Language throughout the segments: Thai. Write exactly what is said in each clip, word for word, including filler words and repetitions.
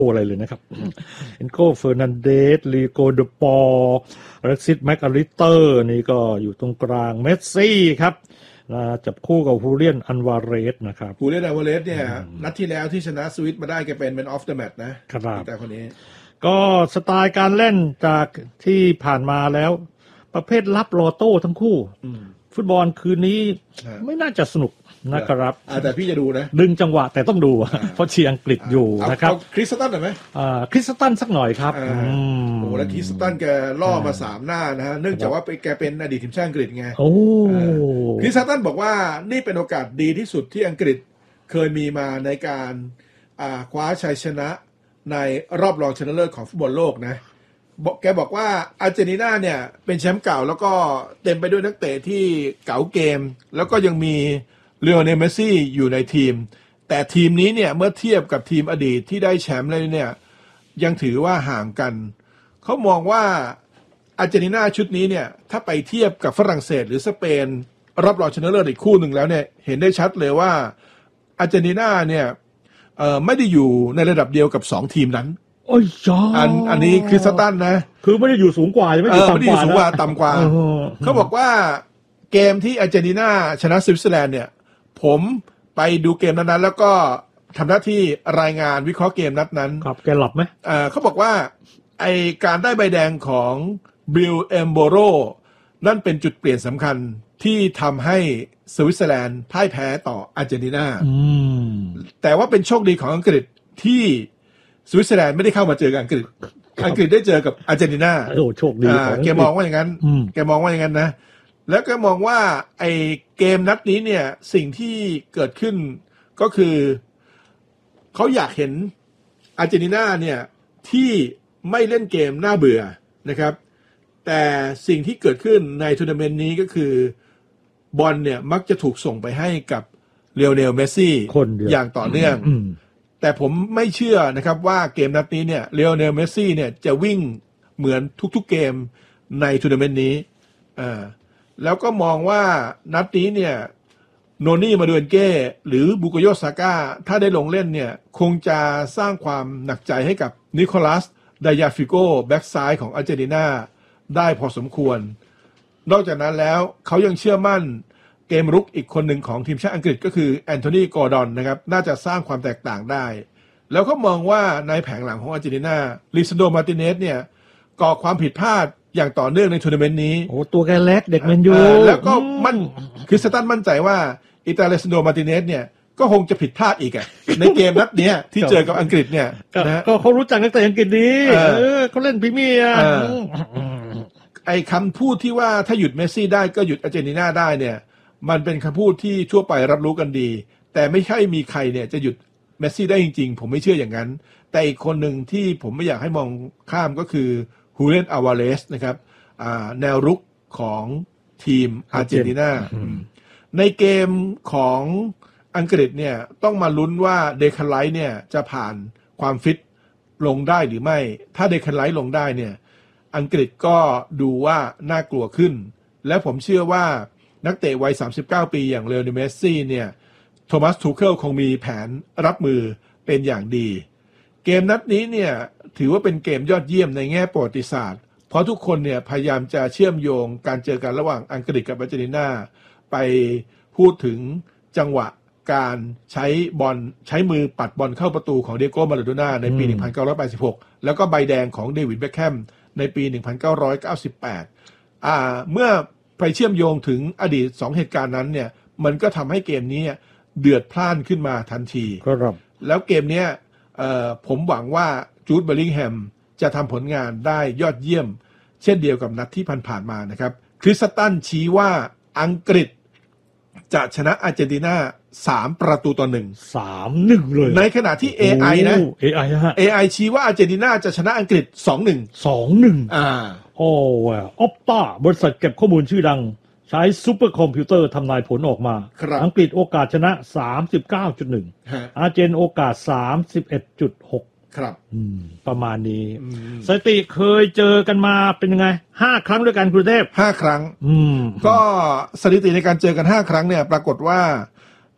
อะไรเลยนะครับเอนโคเฟอร์นันเดสลีโกเดปอร์อเล็กซิสแมคอาริเตอร์นี่ก็อยู่ตรงกลางเมสซี่ครับจับคู่กับฮูเลียนอันวาเรสนะครับฮูเลียนอันวาเรสเนี่ยนัดที่แล้วที่ชนะสวิตมาได้แกเป็นแมนออฟเดอะแมตช์นะครับแต่คนนี้ก็สไตล์การเล่นจากที่ผ่านมาแล้วประเภทรับลอโต้ทั้งคู่ฟุตบอลคืนนี้ไม่น่าจะสนุกนะครับแต่พี่จะดูนะดึงจังหวะแต่ต้องดูเพราะเชียร์อังกฤษอยู่นะครับคริสตันหน่อยไหมคริสตันสักหน่อยครับโอ้แล้วคริสตันแกล่อมาสามหน้านะฮะเนื่องจากว่าแกเป็นอดีตทีมชาติอังกฤษไงโอ้คริสตันบอกว่านี่เป็นโอกาสดีที่สุดที่อังกฤษเคยมีมาในการคว้าชัยชนะในรอบรองชนะเลิศของฟุตบอลโลกนะแกบอกว่าอาร์เจนตินาเนี่ยเป็นแชมป์เก่าแล้วก็เต็มไปด้วยนักเตะที่เก๋าเกมแล้วก็ยังมีเลโอเนล เมสซี่อยู่ในทีมแต่ทีมนี้เนี่ยเมื่อเทียบกับทีมอดีตที่ได้แชมป์เลยเนี่ยยังถือว่าห่างกันเขามองว่าอาร์เจนตินาชุดนี้เนี่ยถ้าไปเทียบกับฝรั่งเศสหรือสเปนรอบรองชนะเลิศอีกคู่หนึ่งแล้วเนี่ยเห็นได้ชัดเลยว่าอาร์เจนตินาเนี่ยเอ่อไม่ได้อยู่ในระดับเดียวกับสองทีมนั้นโอ้ยจ้าอันอันนี้คริสตันนะคือไม่ได้อยู่สูงกว่าไม่ได้อยู่ต่ำกว่าสูงกว่าต่ำกว่าเขาบอกว่าเกมที่อาร์เจนตินาชนะสวิตเซอร์แลนด์เนี่ยผมไปดูเกมนั้นๆแล้วก็ทำหน้าที่รายงานวิเคราะห์เกมนัดนั้นครับแกหลับไหมเอ่อเขาบอกว่าไอการได้ใบแดงของบิลเอมโบโรนั่นเป็นจุดเปลี่ยนสำคัญที่ทำให้สวิตเซอร์แลนด์พ่ายแพ้ต่ออาร์เจนตินาแต่ว่าเป็นโชคดีของอังกฤษที่สวิตเซอร์แลนด์ไม่ได้เข้ามาเจอกับอังกฤษอังกฤษได้เจอกับอาร์เจนตินาโอ้โชคดีแกมองว่าอย่างนั้นแกมองว่าอย่างนั้นนะแล้วก็มองว่าไอ้เกมนัดนี้เนี่ยสิ่งที่เกิดขึ้นก็คือเขาอยากเห็นอาร์เจนตินาเนี่ยที่ไม่เล่นเกมน่าเบื่อนะครับแต่สิ่งที่เกิดขึ้นในทัวร์นาเมนต์นี้ก็คือบอลเนี่ยมักจะถูกส่งไปให้กับเลโอเนล เมสซี่อย่างต่อเนื่องแต่ผมไม่เชื่อนะครับว่าเกมนัดนี้เนี่ยเลโอเนล เมสซี่เนี่ยจะวิ่งเหมือนทุกๆเกมในทัวร์นาเมนต์นี้อ่าแล้วก็มองว่านัดนี้เนี่ยโนนี่มาดูเอนเก้หรือบุโกโยซาก้าถ้าได้ลงเล่นเนี่ยคงจะสร้างความหนักใจให้กับนิโคลัสไดยาฟิโกแบ็กซ้ายของอาร์เจนตินาได้พอสมควรนอกจากนั้นแล้วเขายังเชื่อมั่นเกมรุกอีกคนหนึ่งของทีมชาติอังกฤษก็คือแอนโทนีกอร์ดอนนะครับน่าจะสร้างความแตกต่างได้แล้วเขามองว่าในแผงหลังของอาร์เจนตินาลิซันโด มาร์ติเนสเนี่ยก่อความผิดพลาดอย่างต่อเนื่องในทัวร์นาเมนต์นี้โอ้ตัวแกเล็กเด็กแมนยูแล้วก็มั่นคริสตันมั่นใจว่าอิตาเลซันโด มาร์ติเนสเนี่ยก็คงจะผิดพลาดอีกอ่ะในเกมนัดเนี้ยที่เจอกับอังกฤษเนี่ยนะก็เขารู้จักนักเตะอังกฤษดีเออเขาเล่นพรีเมียร์ไอ้คำพูดที่ว่าถ้าหยุดเมสซี่ได้ก็หยุดอาร์เจนตินาได้เนี่ยมันเป็นคำพูดที่ทั่วไปรับรู้กันดีแต่ไม่ใช่มีใครเนี่ยจะหยุดเมสซี่ได้จริงๆผมไม่เชื่ออย่างนั้นแต่อีกคนหนึ่งที่ผมไม่อยากให้มองข้ามก็คือฮูเลียน อัลวาเรสนะครับแนวรุกของทีมอาร์เจนตินาในเกมของอังกฤษเนี่ยต้องมาลุ้นว่าเดคันไลท์เนี่ยจะผ่านความฟิตลงได้หรือไม่ถ้าเดคันไลท์ลงได้เนี่ยอังกฤษก็ดูว่าน่ากลัวขึ้นและผมเชื่อว่านักเตะวัยสามสิบเก้าปีอย่างเลโอเนล เมสซี่เนี่ยโทมัส ทูเคิลคงมีแผนรับมือเป็นอย่างดีเกมนัดนี้เนี่ยถือว่าเป็นเกมยอดเยี่ยมในแง่ประวัติศาสตร์เพราะทุกคนเนี่ยพยายามจะเชื่อมโยงการเจอกันระหว่างอังกฤษกับอาร์เจนตินาไปพูดถึงจังหวะการใช้บอลใช้มือปัดบอลเข้าประตูของเดียโก้ มาราโดน่าในปี หนึ่งพันเก้าร้อยแปดสิบหก แล้วก็ใบแดงของเดวิด เบ็คแฮมในปี หนึ่งพันเก้าร้อยเก้าสิบแปด อ่าเมื่อไปเชื่อมโยงถึงอดีตสองเหตุการณ์นั้นเนี่ยมันก็ทำให้เกมนี้เดือดพล่านขึ้นมาทันทีครับแล้วเกมนี้ผมหวังว่าจูด เบลลิงแฮมจะทำผลงานได้ยอดเยี่ยมเช่นเดียวกับนัดที่ผ่านๆมานะครับคริสตันชี้ว่าอังกฤษจะชนะอาร์เจนตินาสามประตูต่อหนึ่งสาม หนึ่งเลยในขณะที่ เอ ไอ นะเอ ไอ ฮะเอ ไอ ชี้ว่าอาร์เจนตินาจะชนะอังกฤษ สอง หนึ่งสอง หนึ่งอ่าโอ้ออปต้าบริษัทเก็บข้อมูลชื่อดังใช้ซุปเปอร์คอมพิวเตอร์ทำนายผลออกมาอังกฤษโอกาสชนะ สามสิบเก้าจุดหนึ่ง อาร์เจนโอกาส สามสิบเอ็ดจุดหกครับประมาณนี้สถิติเคยเจอกันมาเป็นยังไงห้าครั้งด้วยกันคุณเทพห้าครั้งก็สถิติในการเจอกันห้าครั้งเนี่ยปรากฏว่า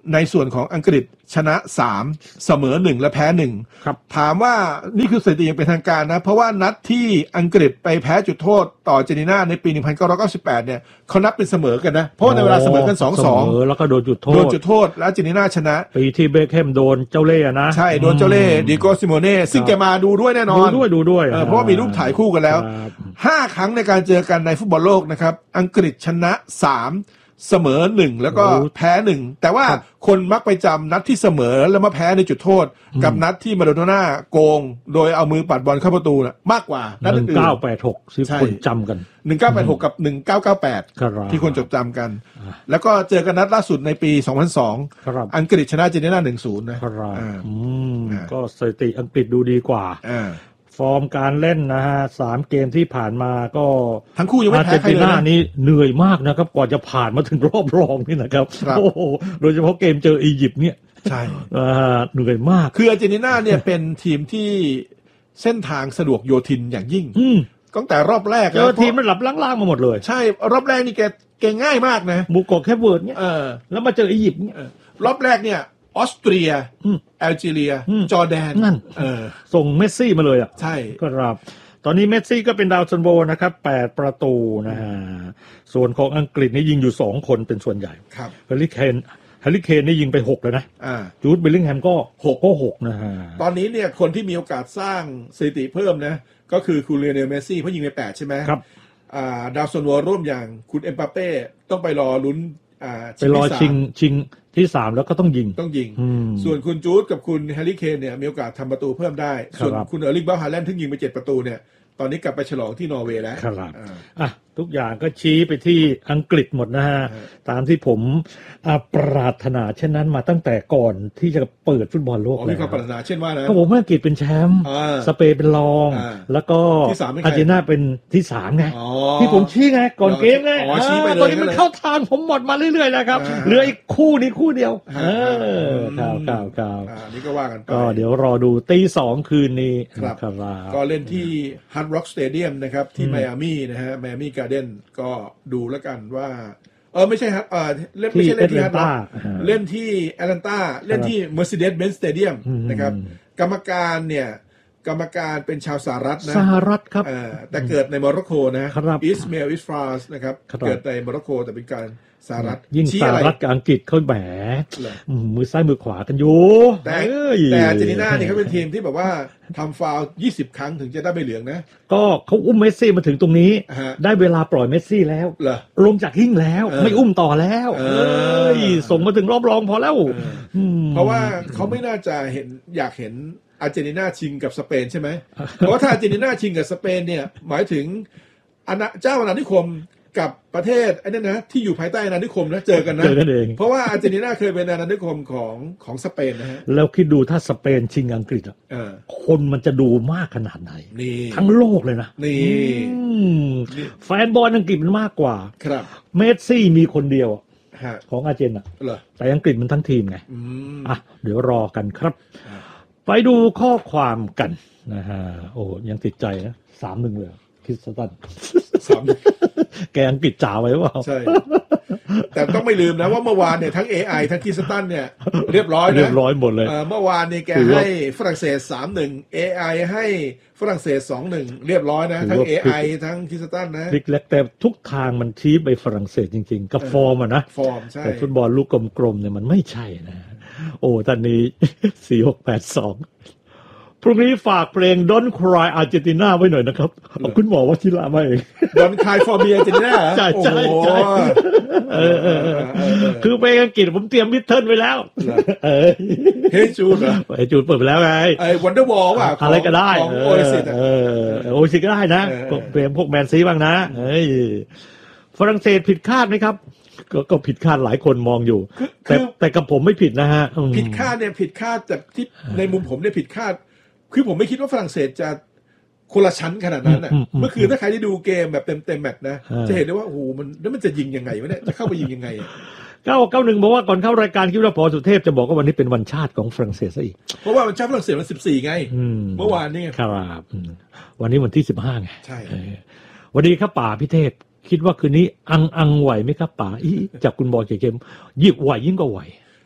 ในส่วนของอังกฤษชนะสามเสมอหนึ่งและแพ้หนึ่งครับถามว่านี่คือสถิติอย่างเป็นทางการนะเพราะว่านัดที่อังกฤษไปแพ้จุดโทษต่ออาร์เจนตินาในปีหนึ่งพันเก้าร้อยเก้าสิบแปดเนี่ยเขานับเป็นเสมอกันนะเพราะในเวลาเสมอกัน สองสองเสมอแล้วก็โดนจุดโทษโดนจุดโทษแล้วอาร์เจนตินาชนะปีที่เบคแฮมโดนเจ้าเล่ห์นะใช่โดนเจ้าเล่ห์ดิโก้ซิโมเน่ซึ่งแกมาดูด้วยแน่นอนดูด้วยดูด้วยเพราะว่ามีรูปถ่ายคู่กันแล้วห้าครั้งในการเจอกันในฟุตบอลโลกนะครับอังกฤษชนะสามเสมอหนึ่งแล้วก็แพ้หนึ่งแต่ว่าคนมักไปจำนัดที่เสมอแล้วมาแพ้ในจุดโทษกับนัดที่มาโดน่าโกงโดยเอามือปัดบอลเข้าประตูนะมากกว่านัดอื่นหนึ่งเก้าแปดหกที่คนจำกันหนึ่งเก้าแปดหกกับหนึ่งเก้าเก้าแปดที่คนจดจำกันแล้วก็เจอกันนัดล่าสุดในปีสองพันสองอังกฤษชนะอาร์เจนตินา หนึ่งศูนย์ นะก็สถิติอังกฤษดูดีกว่าฟอร์มการเล่นนะฮะสามเกมที่ผ่านมาก็ทั้งคู่ยังไม่แพ้ใครเลยนะนี่เหนื่อยมากนะครับกว่าจะผ่านมาถึงรอบรองนี่นะครับโอ้โหโดยเฉพาะเกมเจออียิปต์เนี่ยใช่เหนื่อยมากคืออาร์เจนตินาเนี่ยเป็นทีมที่เส้นทางสะดวกโยทินอย่างยิ่งตั้งแต่รอบแรกเจอทีมมันหลับล่างๆมาหมดเลยใช่รอบแรกนี่แกแกง่ายมากนะบุกโกแคปเวิร์ดเนี่ยแล้วมาเจออียิปต์เนี่ยรอบแรกเนี่ยออสเตรียแอลจีเรียจอร์แดนนั่นส่งเมสซี่มาเลยอ่ะใช่ครับตอนนี้เมสซี่ก็เป็นดาวซันโบนะครับแปดประตูนะฮะส่วนของอังกฤษนี่ยิงอยู่สองคนเป็นส่วนใหญ่ครับแฮร์รี่เคนแฮร์รี่เคนนี่ยิงไปหกแล้วนะจูดเบลลิงแฮมก็หกก็หกนะฮะตอนนี้เนี่ยคนที่มีโอกาสสร้างสถิติเพิ่มนะก็คือคุณเลโอเนลเมสซี่เพราะยิงไปแปดใช่ไหมครับดาวซันโบร่วมอย่างคุณเอ็มบัปเป้ต้องไปรอลุ้นไปรอชิงชิงที่สามแล้วก็ต้องยิงต้องยิงส่วนคุณจูดกับคุณแฮร์รี่เคนเนี่ยมีโอกาสทำประตูเพิ่มได้ส่วนคุณเออร์ลิง เบราท์ ฮาแลนด์ที่ยิงไปเจ็ดประตูเนี่ยตอนนี้กลับไปฉลองที่นอร์เวย์แล้วครับอ่ะทุกอย่างก็ชี้ไปที่อังกฤษหมดนะฮะตามที่ผมปรารถนาเช่นนั้นมาตั้งแต่ก่อนที่จะเปิดฟุตบอลโลกเลยมีความปรารถนาเช่นว่านะก็ผมว่าอังกฤษเป็นแชมป์สเปนเป็นรองแล้วก็อาร์เจนตินาเป็นที่สามไงที่ผมชี้ไงก่อนเกมไงตอนนี้มันเข้าทางผมหมดมาเรื่อยๆแล้วครับเหลืออีกคู่นี้คู่เดียวเออข่าวข่าวข่าวนี่ก็ว่ากันไปก็เดี๋ยวรอดูตีสองคืนนี้ครับก็เล่นที่ Hard Rock Stadium นะครับที่ไมอามี่นะฮะไมอามี่การ์เด้นก็ดูแล้วกันว่าเออไม่ใช่ครับเออเล่นไม่ใช่เล่นที่ฮาร์ดร็อกเล่นที่แอตแลนตาเล่นที่ Mercedes-Benz Stadium นะครับกรรมการเนี่ยกรรมการเป็นชาวสหรัฐนะสหรัฐครับแต่เกิดในโมร็อกโกนะอิสมาอิลอิสฟรานซ์นะครับเกิดในโมร็อกโกแต่เป็นการสหรัฐยิ่งสหรัฐกับอังกฤษเขาแหมมือซ้ายมือขวากันอยู่แต่แต่อาร์เจนตินาเนี่ยเขาเป็นทีมที่แบบว่าทำฟาวล์ยี่สิบครั้งถึงจะได้ใบเหลืองนะก็เขาอุ้มเมสซี่มาถึงตรงนี้ได้เวลาปล่อยเมสซี่แล้วลงจากหิ้งแล้วไม่อุ้มต่อแล้วเอ้ยส่งมาถึงรอบรองพอแล้วเพราะว่าเขาไม่น่าจะเห็นอยากเห็นอาร์เจนตินาชิงกับสเปนใช่ไหมเพราะว่าถ้าอาร์เจนตินาชิงกับสเปนเนี่ยหมายถึงอาณาเจ้าอาณานิคมกับประเทศไอ้นั่นนะที่อยู่ภายใต้อาณานิคมนะเจอกันนะเจอกันเองเพราะว่าอาร์เจนตินาเคยเป็นอาณานิคมของของสเปนนะฮะแล้วคิดดูถ้าสเปนชิงอังกฤษอ่ะคนมันจะดูมากขนาดไหนทั้งโลกเลยนะนี่แฟนบอลอังกฤษมันมากกว่าครับเมสซี่มีคนเดียวของอาร์เจนอ่ะแต่อังกฤษมันทั้งทีมไงอ่ะเดี๋ยวรอกันครับไปดูข้อความกันนะฮะโอ้ยังติดใจนะสามหนึ่งเลยคริสตันสามแกอังกฤษจ่าไว้ว่าใช่แต่ต้องไม่ลืมนะว่าเมื่อวานเนี่ยทั้ง เอ ไอ ทั้งคริสตันเนี่ยเรียบร้อยนะเรียบร้อยหมดเลยเมื่อวานเนี่ยแกให้ฝรั่งเศส สามหนึ่ง เอ ไอ ให้ฝรั่งเศส สองหนึ่ง เรียบร้อยนะทั้ง เอ ไอ ทั้งคริสตันนะพลิกเล็กแต่ทุกทางมันชี้ไปฝรั่งเศสจริงๆกับฟอร์มอ่ะนะฟอร์มใช่แต่ฟุตบอลลูกกลมๆเนี่ยมันไม่ใช่นะโอ้ตอนนี้สี่หกแปดสองพรุ่งนี้ฝากเพลง Don't Cry Argentina ไว้หน่อยนะครับคุณหมอว่าชิลามาเอง Don't Cry for me Argentina ใช่ใช่ใช่คือเพลงอังกฤษผมเตรียมมิดเทิลไว้แล้วเฮ้ยจูนเหรอเฮ้ยจูนเปิดไปแล้วไงไอ้ Wonderwall ป่ะอะไรก็ได้ของโอซิสเออโอซิสก็ได้นะเพลงพวกแมนซีบ้างนะเฮ้ยฝรั่งเศสผิดคาดไหมครับก็ผิดคาดหลายคนมองอยู่แต่แต่กับผมไม่ผิดนะฮะผิดคาดเนี่ยผิดคาดแต่ที่ในมุมผมเนี่ยผิดคาดคือผมไม่คิดว่าฝรั่งเศสจะคนละชั้นขนาดนั้นน่ะเมื่อคืนถ้าใครได้ดูเกมแบบเต็มเต็มแมตช์นะจะเห็นได้ว่าโอ้โหมันแล้วมันจะยิงยังไงวะเนี่ยจะเข้าไปยิงยังไงเก้าเก้าหนึ่งบอกว่าก่อนเข้ารายการคิดว่าพอสุเทพจะบอกว่าวันนี้เป็นวันชาติของฝรั่งเศสซะอีกเพราะว่าวันชาติฝรั่งเศสมันสิบสี่ไงเมื่อวานนี่ครับวันนี้วันที่สิบห้าไงใช่วันนี้ครับป่าพิเทพคิดว่าคืนนี้อังอังไหวไหมครับป่าอีจากคุณบอลเกมยิบไหวยิ่งก็ไหว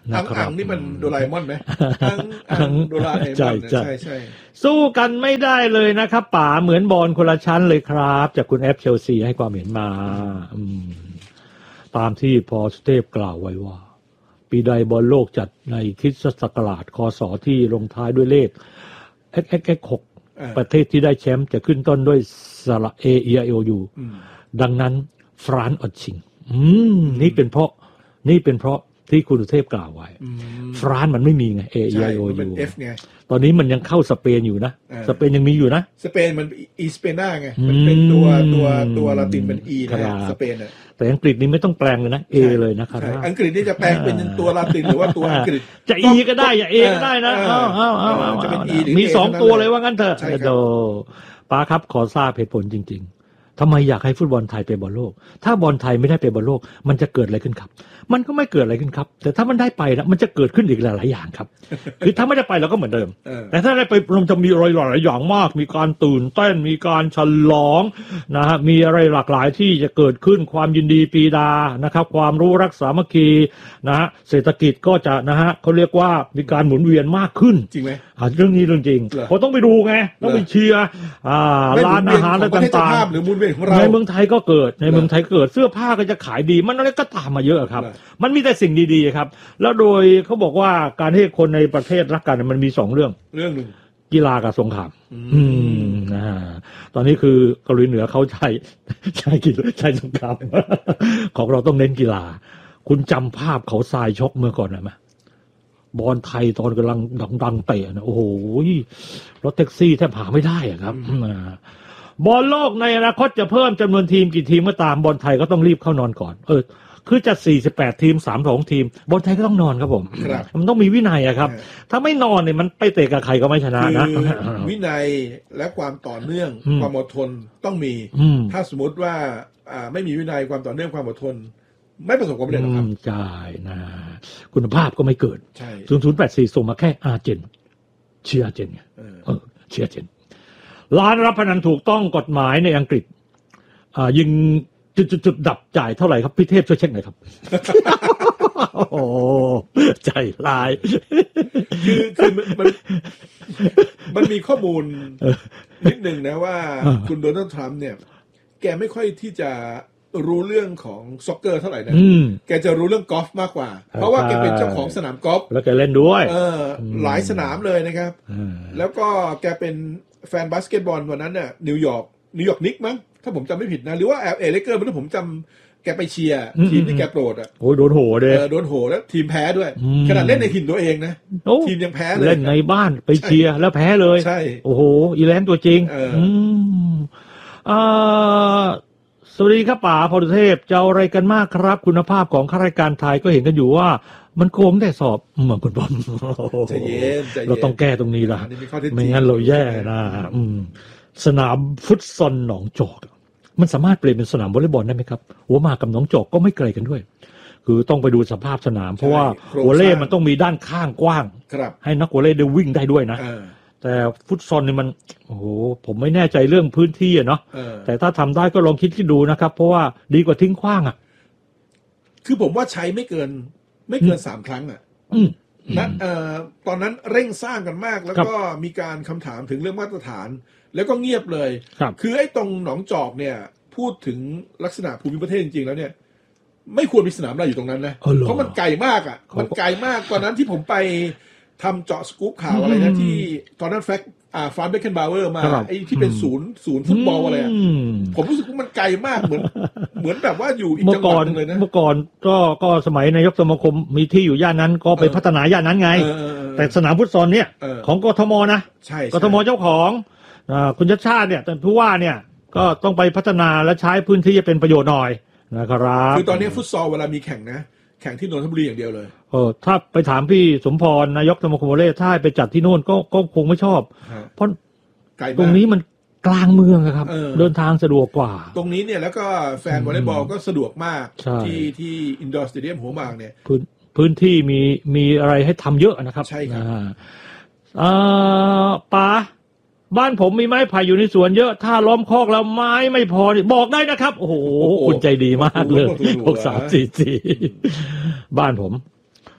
นะคอัรังบๆนี่มันโดราเอมอนไหมอังอังโดราเอมอนใช่นะใช่ใช่ใช่สู้กันไม่ได้เลยนะครับป๋าเหมือนบอลคนละชั้นเลยครับ จากคุณแอฟเชลซีให้ความเห็นมาอืมตามที่พอสเตปกล่าวไว้ว่า ปีใดบอลโลกจัดในคริสตศักราชคศที่ลงท้ายด้วยเลข เอ็กซ์ เอ็กซ์ เอ็กซ์ หกอ่าประเทศที่ได้แชมป์จะขึ้นต้นด้วยสระ A E I O U อืมดังนั้นฟรานซ์ออดชิงอืมนี่เป็นเพราะนี่เป็นเพราะที่คุณสุเทพกล่าวไว้อืมฟรานซ์มันไม่มีไง A E ใช่ I O มันเป็น U F ไงตอนนี้มันยังเข้าสเปนอยู่นะอ่าสเปนยังมีอยู่นะสเปนมันอีสเปนาไงมันเป็นตัวตัวตัวลาตินเป็น E นะฮะครับสเปนอ่ะแต่อังกฤษนี่ไม่ต้องแปลงเลยนะ A เลยนะครับใช่อังกฤษนี่จะแปลงเป็นตัวลาตินหรือว่าตัวอังกฤษจะ E ก็ได้อย่า A ก็ได้นะเอเอาอเอาเอาเอาจะเป็น E หรือมี A สองเท่านั้นตัวเลยว่างั้นเถอะใช่ครับโดป้าครับขอทราบเหตุผลจริง ๆทำไมอยากให้ฟุตบอลไทยไปบอลโลก ถ้าบอลไทยไม่ได้ไปบอลโลก มันจะเกิดอะไรขึ้นครับ มันก็ไม่เกิดอะไรขึ้นครับ แต่ถ้ามันได้ไปนะมันจะเกิดขึ้นอีกหลายๆอย่างครับ คือถ้าไม่ได้ไปเราก็เหมือนเดิมเออแต่ถ้าได้ไปมันจะมีอะไรหลายๆอย่างมาก มีการตื่นเต้นมีการฉลองนะฮะมีอะไรหลากหลายที่จะเกิดขึ้นความยินดีปีดานะครับ ความรู้รักสามัคคีนะฮะเศรษฐกิจก็จะนะฮะเขาเรียกว่ามีการหมุนเวียนมากขึ้นจริงไหมอ่าเรื่องนี้เรื่องจริงเหรอเพราะต้องไปดูไงต้องไปเชียร์อ่าไม่ร้านอาหารอะไรหมุนเวียนของประเทศเจ้าต่างภาพหรือหมุนเวียนของเราๆในเมืองไทยก็เกิดในเมืองไทยเกิดเสื้อผ้าก็จะขายดีมันอะไรก็ตามมาเยอะครับเหรอมันมีแต่สิ่งดีๆครับ แล้วโดยเขาบอกว่าการที่คนในประเทศรักกันมันมีสองเรื่องเรื่องหนึ่งกีฬากับสงครามอืมอืมนะฮะตอนนี้คือเกาหลีเหนือเขาใช้ ใช้กีฬาใช้สงคราม ของเราต้องเน้นกีฬา คุณจำภาพเขาทรายชกเมื่อก่อนไหมบอลไทยตอนกำลังดังๆเตะนะโอ้โหรถแท็กซี่แทบหาไม่ได้อะครับอ่าบอลโลกในอนาคตจะเพิ่มจำนวนทีมกี่ทีมก็ตามบอลไทยก็ต้องรีบเข้านอนก่อน เออ คือจะสี่สิบแปดทีมสามสองทีมบอลไทยก็ต้องนอนครับผมครับมันต้องมีวินัยอะครับเออถ้าไม่นอนเนี่ยมันไปเตะกับใครก็ไม่ชนะคือนะวินัยและความต่อเนื่องอืมความอดทนต้องมีอืมถ้าสมมติว่าอ่าไม่มีวินัยความต่อเนื่องความอดทน ไม่ประสบความสำเร็จหรอกครับอืมใช่นะคุณภาพก็ไม่เกิดใช่ศูนย์ศูนย์แปดสี่ส่งมาแค่อาร์เจนเชียร์อาร์เจนไงเออเออเชียร์อาร์เจนร้านรับพนันถูกต้องกฎหมายในอังกฤษอ่ายิงจุดจุดจุดดับจ่ายเท่าไหร่ครับพี่เทพช่วยเช็คหน่อยครับ โอ้โหใจลายคือคือมันมันมันมีข้อมูลนิดหนึ่งนะว่าเออคุณโดนัลด์ทรัมป์เนี่ย แกไม่ค่อยที่จะรู้เรื่องของซ็อกเกอร์เท่าไหร่นะอืมแกจะรู้เรื่องกอล์ฟมากกว่า เพราะว่าแกเป็นเจ้าของสนามกอล์ฟแล้วแกเล่นด้วยเออหลายสนามเลยนะครับอืมแล้วก็แกเป็นแฟนบาสเกตบอลวันนั้นน่ะนิวยอร์กนิวยอร์กนิกมั้งถ้าผมจำไม่ผิดนะ หรือว่าแอลเอเลเกอร์ไม่รู้ผมจำแกไปเชียร์ทีมที่แกโปรดอ่ะโอ้ยโดนโหเด้เออโดนโหแล้วทีมแพ้ด้วยอืมขนาดเล่นในถิ่นตัวเองนะโอ้ทีมยังแพ้เลยเล่นในบ้านไปเชียร์แล้วแพ้เลยใช่โอ้โห อีแลนด์ตัวจริงเอออืมอ่าสวัสดีครับป๋าพรเทพจะเอาอะไรกันมากครับ คุณภาพของข้าราชการไทยก็เห็นกันอยู่ว่า มันโกงแต่สอบเหมือนคุณบอมใจเย็นใจเย็นเราต้องแก้ตรงนี้ละอันนี้มีข้อเท็จจริงไม่งั้นเราแย่นะอืมสนามฟุตซอลหนองจอก มันสามารถเปลี่ยนเป็นสนามวอลเลย์บอลได้ไหมครับหัวหมากกับหนองจอกก็ไม่ไกลกันด้วย คือต้องไปดูสภาพสนาม เพราะว่าโครงสร้างวอลเลย์มันต้องมีด้านข้างกว้างครับให้นักวอลเลย์ได้วิ่งได้ด้วยนะเออแต่ฟุตซอลเนี่ยมันโอ้โหผมไม่แน่ใจเรื่องพื้นที่อะเนาะเออแต่ถ้าทำได้ก็ลองคิดที่ดูนะครับ เพราะว่าดีกว่าทิ้งขว้างอ่ะคือผมว่าใช้ไม่เกิน ไม่เกินสามครั้งอ่ะอืมนะเอ่อตอนนั้นเร่งสร้างกันมาก แล้วครับก็มีการคำถามถึงเรื่องมาตรฐาน แล้วก็เงียบเลยครับคือไอ้ตรงหนองจอกเนี่ย พูดถึงลักษณะภูมิประเทศจริงๆแล้วเนี่ย ไม่ควรมีสนามอะไรอยู่ตรงนั้นนะอ๋อเหรอเพราะมันไกลมากอ่ะเขามันไกลมากตอนนั้นที่ผมไปทำเจาะสกู๊ปข่าวอะไรอืนะมที่ตอนนั้นแฟกอ่าฟานเบคเคนบาวเวอร์มาครับไอ้ที่เป็นศูนย์ศูนย์ฟุตบอลอะไรอ่ะมผมรู้สึกว่ามันไกลมากเหมือน เหมือนแบบว่าอยู่อีกเมื่จัองหก่วัอดนหนึงเลยนะเมื่อก่อนก็ก็สมัยนายกสมาคมมีที่อยู่ย่านนั้น ก็ไปเออพัฒนาย่านนั้นไงเออเออเออแต่สนามฟุตซอลเนี่ยเออของกทมนะใช่กทมเจ้าของอ่าคุณชัชชาติเนี่ยแต่ผู้ว่าเนี่ย ก็ต้องไปพัฒนาและใช้พื้นที่ให้เป็นประโยชน์หน่อยนะครับคือตอนนี้ฟุตซอลเวลามีแข่งนะ แข่งที่นนทบุรีอย่างเดียวเลยเออถ้าไปถามพี่สมพรนายกสมาคมวอลเลย์ถ้าให้ไปจัดที่โน่นก็ก็คงไม่ชอบฮะเพราะไกลตรมาง กนี้มันกลางเมืองอะครับเออเดินทางสะดวกกว่าตรงนี้เนี่ยแล้วก็แฟนวอลเลย์บอลก็สะดวกมากใช่ที่ที่อินดอร์สเตเดียมหัวหมากเนี่ยพื้นพื้นที่มีมีอะไรให้ทำเยอะนะครับใช่ครับอ่าอ่าป๋าบ้านผมมีไม้ไผ่อยู่ในสวนเยอะ ถ้าล้อมคอกแล้วไม้ไม่พอนี่บอกได้นะครับ โอ้โห คุณใจดีมากเลยหกสามสี่สี่บ้านผม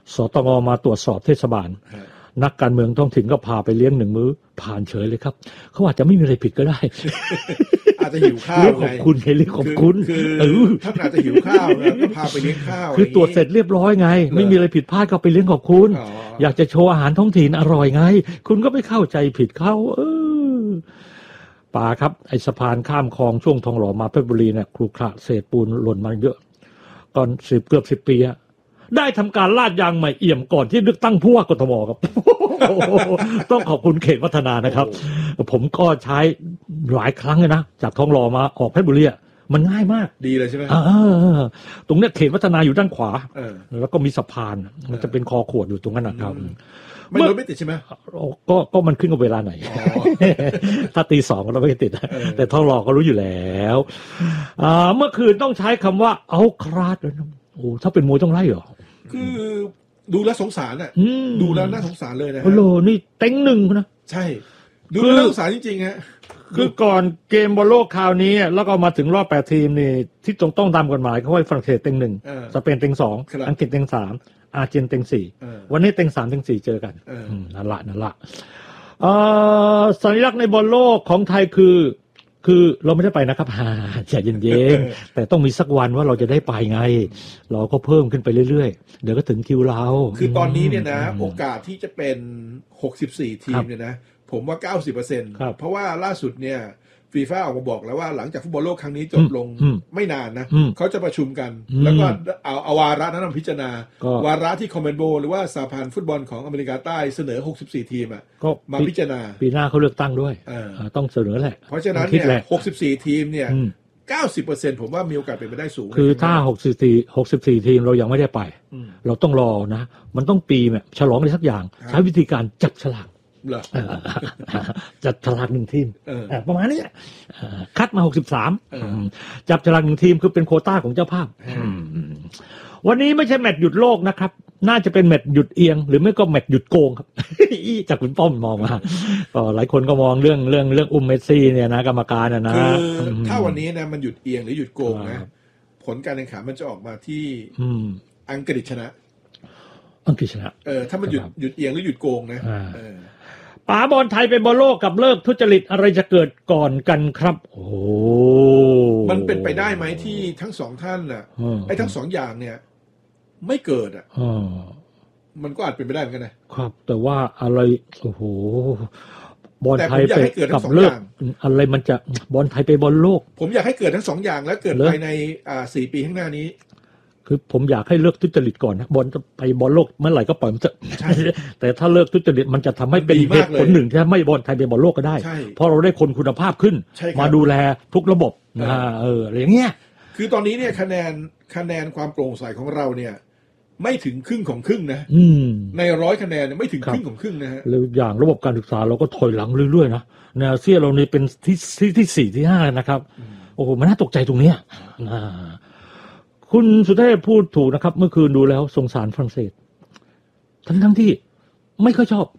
สตงมาตรวจสอบเทศบาลนักการเมืองท้องถิ่นก็พาไปเลี้ยงหนึ่งมื้อผ่านเฉยเลยครับเขาอาจจะไม่มีอะไรผิดก็ได้อาจจะหิวข้าวเรื่องของคุณไงเรื่องของคุณคือท่านอาจจะหิวข้าวก็พาไปเลี้ยงข้าวคือตรวจเสร็จเรียบร้อยไงไม่มีอะไรผิดพลาดก็ไปเลี้ยงขอบคุณอยากจะโชว์อาหารท้องถิ่นอร่อยไงคุณก็ไม่เข้าใจผิดเขาเออป่าครับไอสะพานข้ามคลองช่วงทองหล่อมาเพชรบุรีเนี่ยครุขระเศษปูนหล่นมาเยอะก่อนสิบเกือบสิบปีอะได้ทำการลาดยางใหม่เอี่ยมก่อนที่เลือกตั้งผู้ว่ากทมครับ ต้องขอบคุณเขตวัฒนานะครับผมก็ใช้หลายครั้งเลยนะจากทองหล่อมาออกเพชรบุรีมันง่ายมากดีเลยใช่ไหมตรงเนี้ยเขตวัฒนาอยู่ด้านขวาแล้วก็มีสะพานมันจะเป็นคอขวดอยู่ตรงนั้นนะครับไม่รถไม่ติดใช่ไหมก็ก็มันขึ้นกับเวลาไหน ถ้าตีสองเราไม่ติดแต่ทองหล่อก็รู้อยู่แล้วเมื่อคืนต้องใช้คำว่าเอาคราดเลยนะโอ้ถ้าเป็นมวยต้องไล่เหรอคือดูแล้วสงสารอ่ะดูแล้วน่าสงสารเลยนะโอ้โหนี่เต็งหนึ่งนะใช่ดูแล้วน่าสงสารจริงๆฮะคือก่อนเกมบอลโลกคราวนี้แล้วก็มาถึงรอบแปดทีมนี่ที่ต้องต้องตามกฎหมายเขาให้ฝรั่งเศสเต็งหนึ่งสเปนเต็งสองอังกฤษเต็งสามอาร์เจนเต็งสี่วันนี้เต็งสามเต็งสี่เจอกันนั่นละนั่นละสัญลักษณ์ในบอลโลกของไทยคือคือเราไม่ได้ไปนะครับฮ่าใจเย็นๆแต่ต้องมีสักวันว่าเราจะได้ไปไงเราก็เพิ่มขึ้นไปเรื่อยๆเดี๋ยวก็ถึงคิวเราคือตอนนี้เนี่ยนะโอกาสที่จะเป็นหกสิบสี่ทีมเนี่ยนะผมว่า เก้าสิบเปอร์เซ็นต์ เพราะว่าล่าสุดเนี่ยฟีฟ่าออกมาบอกแล้วว่าหลังจากฟุตบอลโลกครั้งนี้จบลงไม่นานนะเขาจะประชุมกันแล้วก็เอาเอาวาระนั้นมาพิจารณาวาระที่คอมเมนโบหรือว่าสหพันธ์ฟุตบอลของอเมริกาใต้เสนอหกสิบสี่ทีมอ่ะมาพิจารณาปีหน้าเขาเลือกตั้งด้วยต้องเสนอแหละเพราะฉะนั้นเนี่ยหกสิบสี่ทีมเนี่ย เก้าสิบเปอร์เซ็นต์ ผมว่ามีโอกาสเป็นไปได้สูงคือถ้าหกสิบสี่ หกสิบสี่ทีมเรายังไม่ได้ไปเราต้องรอนะมันต้องปีแบบฉลองอะไรสักอย่างใช้วิธีการจับฉลากจับฉลากหนึ่งทีมประมาณนี้คัดมาหกสิบสามจับฉลากหนึ่งทีมคือเป็นโควต้าของเจ้าภาพวันนี้ไม่ใช่แมตช์หยุดโลกนะครับน่าจะเป็นแมตช์หยุดเอียงหรือไม่ก็แมตช์หยุดโกงครับจากคุณป้อมมองมาก็หลายคนก็มองเรื่องเรื่องเรื่องอุ้มเมสซี่เนี่ยนะกรรมการนะนะคือถ้าวันนี้นะมันหยุดเอียงหรือหยุดโกงนะผลการแข่งขันมันจะออกมาที่อังกฤษชนะอังกฤษชนะเออถ้ามันหยุดหยุดเอียงหรือหยุดโกงนะป๋าบอลไทยเป็นบอลโลกกับเลิกทุจริตอะไรจะเกิดก่อนกันครับโอ้มันเป็นไปได้ไหมที่ทั้งสองท่านน่ะไอ้ทั้งสองอย่างเนี่ยไม่เกิดอ่ะมันก็อาจเป็นไปได้เหมือนกันนะครับแต่ว่าอะไรโอ้โหบอลไทยไปกับเลิกอะไรมันจะบอลไทยไปบอลโลกผมอยากให้เกิดทั้งสองอย่างและเกิดภายในอ่าสี่ปีข้างหน้านี้คือผมอยากให้เลิกทุจริตก่อนนะบอลจะไปบอลโลกเมื่อไหร่ก็ปล่อยมันจะแต่ถ้าเลิกทุจริตมันจะทำให้เป็นเหตุผลหนึ่งที่ไม่บอลไทยไปบอลโลกก็ได้เพราะเราได้คนคุณภาพขึ้นมาดูแลทุกระบบนะเอออะไรอย่างเงี้ยคือตอนนี้เนี่ยคะแนนคะแนนความโปร่งใสของเราเนี่ยไม่ถึงครึ่งของครึ่งนะในร้อยคะแนนไม่ถึงครึ่งของครึ่งนะฮะแล้วอย่างระบบการศึกษาเราก็ถอยหลังเรื่อยๆนะแนวเซียเรานี่เป็นที่ที่ที่สี่ที่ห้านะครับโอ้โหมันน่าตกใจตรงเนี้ยนะคุณสุเทพพูดถูกนะครับเมื่อคืนดูแล้วสงสารฝรั่งเศสทั้งทั้งที่ไม่ค่อยชอบ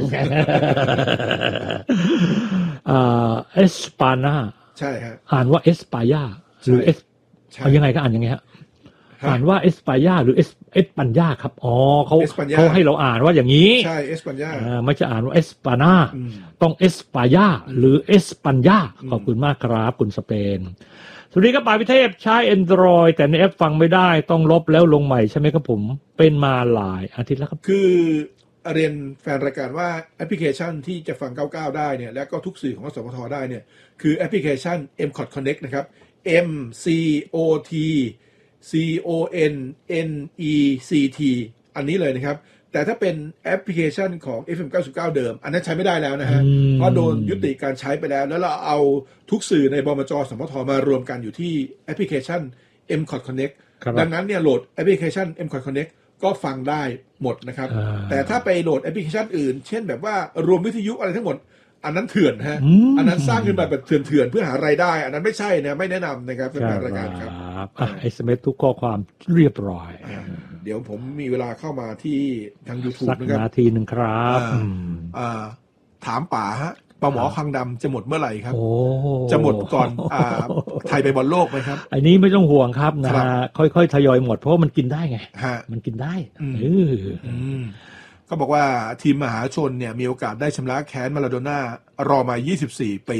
เอสปานาใช่ฮะอ่านว่าเอสปายาหรือเอสยังไงก็อ่านยังไงฮะอ่านว่าเอสปายาหรือเอสเอสปัญญาครับอ๋อเขาเขาให้เราอ่านว่าอย่างนี้ใช่เอสปัญญาไม่ใช่อ่านว่าเอสปานาต้องเอสปายาหรือเอสปัญญาขอบคุณมากครับคุณสเปนสวัสดีครับป่าพิเทพใช้ Android แต่ในแอปฟังไม่ได้ต้องลบแล้วลงใหม่ใช่ไหมครับผมเป็นมาหลายอาทิตย์แล้วครับคือเรียนแฟนรายการว่าแอปพลิเคชันที่จะฟังเก้าสิบเก้าได้เนี่ยและก็ทุกสื่อของสปทได้เนี่ยคือแอปพลิเคชัน เอ็ม ซี โอ ที Connect นะครับ M C O T C O N N E C T อันนี้เลยนะครับแต่ถ้าเป็นแอปพลิเคชันของ เอฟ เอ็ม เก้าสิบเก้า เดิมอันนั้นใช้ไม่ได้แล้วนะฮะเพราะโดนยุติการใช้ไปแล้วแล้วเราเอาทุกสื่อในบมจ.สมท.มารวมกันอยู่ที่แอปพลิเคชัน เอ็ม ซี โอ ที Connect ดังนั้นเนี่ยโหลดแอปพลิเคชัน เอ็ม ซี โอ ที Connect ก็ฟังได้หมดนะครับแต่ถ้าไปโหลดแอปพลิเคชันอื่นเช่นแบบว่ารวมวิทยุอะไรทั้งหมดอันนั้นเถื่อนฮะอันนั้นสร้างขึ้นมาแบบเถื่อนๆเพื่อหารายได้อันนั้นไม่ใช่นะไม่แนะนำนะครับเป็นรายการครับเอส เอ็ม เอส ทุกข้อความเรียบร้อยเดี๋ยวผมมีเวลาเข้ามาที่ทาง YouTube นะครับสักนาทีหนึ่งครับถามป๋าฮะปลาหมอคางดำจะหมดเมื่อไหร่ครับโอ้จะหมดก่อนอ่าไทยไปบอลโลกไหมครับอันนี้ไม่ต้องห่วงครับนะครัฮะบค่อยๆทยอยหมดเพราะว่ามันกินได้ไงฮะมันกินได้อืมเออออืมก็บอกว่าทีมมหาชนเนี่ยมีโอกาสได้ชำระแค้นมาราโดน่ารอมายี่สิบสี่ปี